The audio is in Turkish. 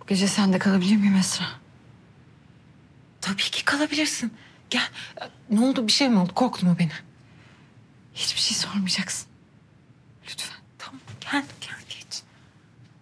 Bu gece sen de kalabilir miyim Esra? Tabii ki kalabilirsin. Gel. Ne oldu? Bir şey mi oldu? Korktun mu beni? Hiçbir şey sormayacaksın. Lütfen. Tamam. Gel.